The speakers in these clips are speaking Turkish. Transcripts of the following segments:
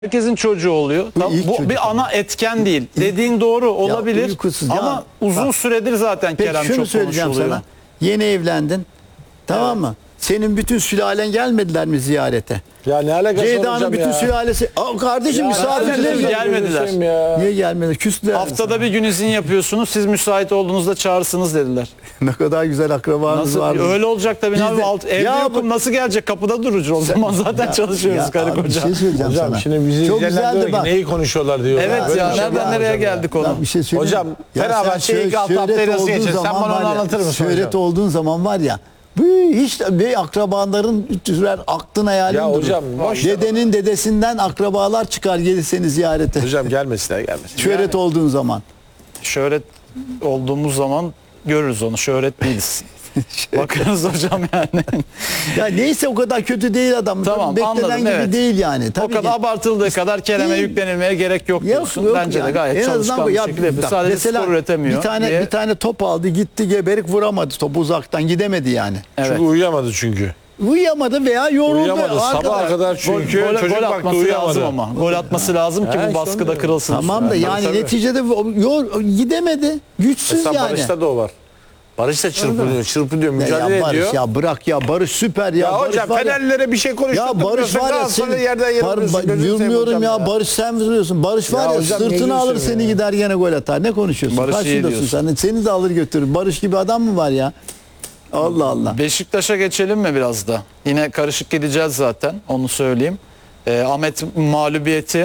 Herkesin çocuğu oluyor. Bu bir ana etken değil. Dediğin doğru olabilir. Uykusuz ama uzun süredir zaten Peki Kerem şunu çok söyleyeceğim konuşuluyor. sana. Yeni evlendin. Tamam mı? Senin bütün sülalen gelmediler mi ziyarete? Ya ne alakası Ceyda'nın hocam bütün ya? sülalesi. Aa, kardeşim misafirler gelmediler. Niye gelmediler? Küstüler. Haftada bir gün izin yapıyorsunuz. Siz müsait olduğunuzda çağırsınız dediler. Ne kadar güzel akrabanız Nasıl? var. Öyle olacak tabii. Biz Abi, de- evde Ya yokum. Nasıl gelecek? Kapıda durucu. O zaman zaten çalışıyoruz karı abi, bir koca. şey söyleyeceğim Hocam sana. şimdi bizi Çok izleyenler güzeldi diyor ki bak. neyi konuşuyorlar diyor. Evet Böyle ya bir şey nereden var nereye hocam ya. geldik onu? Bir şey söyleyeyim. Hocam, Ya Fenerbahçe sen ilk altı şöhret haftayı nasıl olduğun geçecek? Sen zaman bana onu var ya, anlatır mısın şöhret hocam? olduğun zaman var ya hiç bir akrabaların sürer aklın hayalin Ya durur. hocam, boş ver. Dedenin dedesinden akrabalar çıkar gelir seni ziyarete. Hocam gelmesinler gelmesin. Şöhret olduğun zaman. Şöhret olduğumuz zaman görürüz onu. Şöhret değiliz. Bakarız hocam yani. Ya neyse o kadar kötü değil adam. Tamam, Beklenen anladım, gibi evet. değil yani. O Tabii kadar ki. abartıldığı kadar Kerem'e Değil. yüklenilmeye gerek yok diyorsun. Yok Bence de yani. gayet En azından çalışkan bir şekilde yapıyor. Sadece mesela skor üretemiyor. Bir tane diye. bir tane top aldı, gitti geberik vuramadı. Topu uzaktan gidemedi yani. Evet. Çünkü uyuyamadı çünkü. Uyuyamadı veya yoruldu. Uyuyamadı. Sabaha Arkadaş. kadar çünkü Gol çocuk baktı atması uyuyamadı. lazım ama. Gol atması lazım ki bu işte baskıda onu kırılsın. Tamam da Tabii, yani tabii. neticede gidemedi. Güçsüz Mesela yani. Barış'ta da o var. Barış da çırpınıyor, Ya mücadele Barış ediyor. ya bırak ya Barış süper ya. Ya Barış hocam var ya. Fenerlilere bir şey Ya konuşturmuyorsun. Barış var ya Sen seni yerden yere vuruyorsun. Gözünü seveyim yürümüyorum hocam ya. Barış sen vuruyorsun. Barış var ya hocam, gözünü sırtını alır seveyim seni ya. gider gene gol atar. Ne konuşuyorsun? Barış Kaç iyi kilosun diyorsun. sen? Seni de alır götürür. Barış gibi adam mı var ya? Allah Allah. Beşiktaş'a geçelim mi biraz da? Yine karışık gideceğiz zaten. Onu söyleyeyim. Ahmet mağlubiyeti.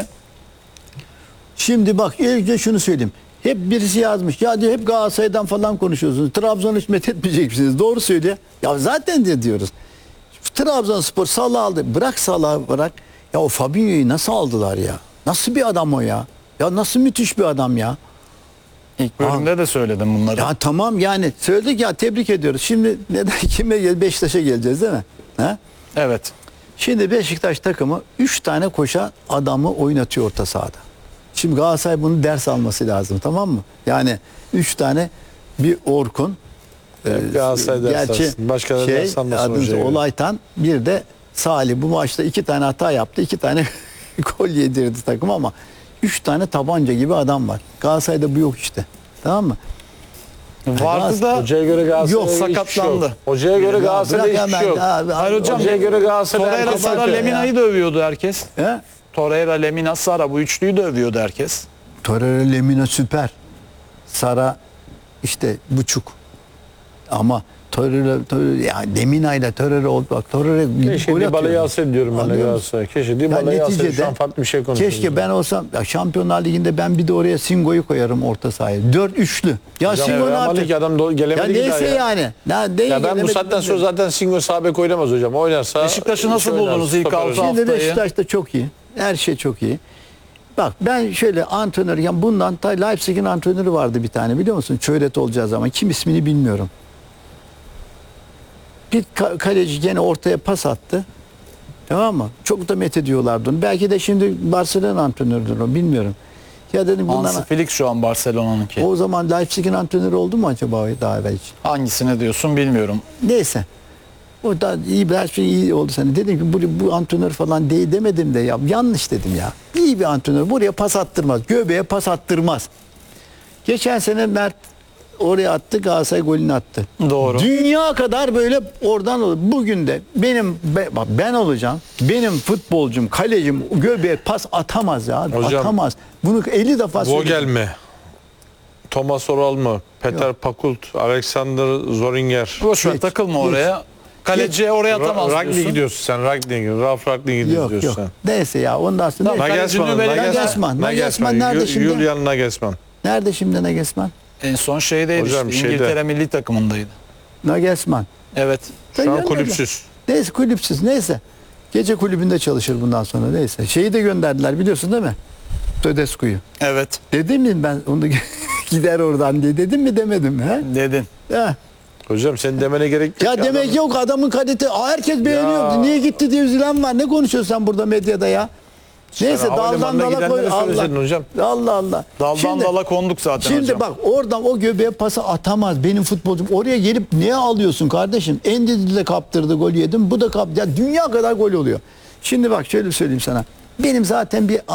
Şimdi bak önce şunu söyleyeyim. Hep birisi yazmış. Ya diyor hep Galatasaray'dan falan konuşuyorsunuz. Trabzon'u hiç methetmeyecek misiniz? Doğru söylüyor. Ya zaten de diyoruz. Trabzonspor Salah'ı aldı. Bırak Salah'ı bırak. Ya o Fabinho'yu nasıl aldılar ya? Nasıl bir adam o ya? Ya nasıl müthiş bir adam ya? İlk bölümde de söyledim bunları. Ya tamam yani söyledik ya tebrik ediyoruz. Şimdi neden kime gel Beşiktaş'a geleceğiz değil mi? Ha? Evet. Şimdi Beşiktaş takımı 3 tane koşan adamı oynatıyor orta sahada. Şimdi Galatasaray bunu ders alması lazım, tamam mı? Yani 3 tane bir Orkun, Galatasaray ders alsın. Başka da ders almasın adınız hocaya göre. Olaytan, bir de Salih bu maçta 2 tane hata yaptı. 2 tane gol yedirdi takım ama 3 tane tabanca gibi adam var. Galatasaray'da bu yok işte. Tamam mı? Vardı da Hocaya göre Galatasaray'da Yok, hiçbir şey sakatlandı. yok. Hocaya göre Galatasaray'da bırak hiçbir şey yok. hemen, abi, Hayır hocam, Hocaya göre Galatasaray'da Torreira, herkes Sara, yapıyor. Lemina'yı da övüyordu herkes. He? Torreira, Lemina, Sara bu üçlüyü de övüyordu herkes. Torreira, Lemina süper. Sara işte buçuk. Ama Torreira ya Lemina ile Torreira oldu. Bak Torreira Keşke gol Dybala'yı atıyor. alsaydı diyorum ben de Anlıyor musun? Galatasaray. Keşke Ya Dybala'yı alsaydı neticede şu an farklı bir şey konuşuyoruz. keşke ben olsam ya Şampiyonlar Ligi'nde ben bir de oraya Singo'yu koyarım orta sahaya. 4 üçlü. Ya Hocam, Singo ne Real yaptı? Madrid adam Ya gelemedi ki daha neyse ya. yani. Ya ben bu saatten sonra zaten Singo sağ bek oynamaz hocam. Oynarsa Beşiktaş'ı nasıl oynar, buldunuz ilk stoper altı oynar. hafta? Şimdi haftayı. Beşiktaş da çok iyi. Her şey çok iyi. Bak ben şöyle antrenör, yani bundan ta Leipzig'in antrenörü vardı bir tane biliyor musun? Şöhret olacağı zaman. Kim ismini bilmiyorum. Bir kaleci gene ortaya pas attı. Tamam mı? Çok da met ediyorlardı onu. Belki de şimdi Barcelona antrenörüdür o, bilmiyorum. Ya dedim bundan Hansi Flick şu an Barcelona'nınki. o zaman Leipzig'in antrenörü oldu mu acaba daha evvel hiç? Hangisine diyorsun bilmiyorum. Neyse. O da iyi, her şey iyi oldu sana. Dedim ki bu antrenör falan değil demedim de ya yanlış dedim ya. İyi bir antrenör buraya pas attırmaz. Göbeğe pas attırmaz. Geçen sene Mert oraya attı, Galatasaray golünü attı. Doğru. Dünya kadar böyle oradan olur. Bugün de bak ben olacağım. Benim futbolcum, kalecim göbeğe pas atamaz ya. Hocam, atamaz. Bunu 50 defa Vogel söyledim. mi? Thomas Oral mı? Peter Pakult, Alexander Zoringer. Boş ver Geç, takılma geç. oraya. Kaleciye oraya atamaz Ragni diyorsun. gidiyorsun sen. Ragni, Ralf Ragni gidiyorsun Yok yok. sen. Neyse ya ondan sonra. Tamam, Nagelsmann, Nagelsmann, Nagelsmann nerede şimdi? Julian Nagelsmann. Nerede şimdi Nagelsmann? En son şeydeydi Hocam, işte, şeyde. İngiltere milli takımındaydı. Nagelsmann. Evet. Şu an kulüpsüz. Neyse kulüpsüz neyse. Gece kulübünde çalışır bundan sonra neyse. Şeyi de gönderdiler biliyorsun değil mi? Tedesco'yu. Evet. Dedim mi ben onu gider oradan diye dedim mi demedim mi? He? Dedin. Ha. Hocam senin demene gerek yok. Ya demek yok adamın kalite. Herkes beğeniyor. Niye gitti diye üzülen var. Ne konuşuyorsun sen burada medyada ya? Neyse daldan havalimanına dala koy. gidenleri Allah. söyleseydin hocam. Allah Allah. Daldan dala konduk zaten Şimdi hocam. bak oradan o göbeğe pası atamaz benim futbolcum. Oraya gelip niye alıyorsun kardeşim? Endidi de kaptırdı gol yedim. Bu da kaptırdı. Ya dünya kadar gol oluyor. Şimdi bak şöyle söyleyeyim sana. Benim zaten bir